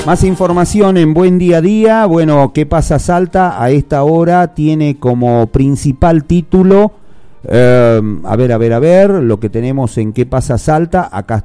Más información en Buen Día a Día. Bueno, ¿qué pasa Salta? A esta hora tiene como principal título, a ver, lo que tenemos en ¿Qué pasa Salta? Acá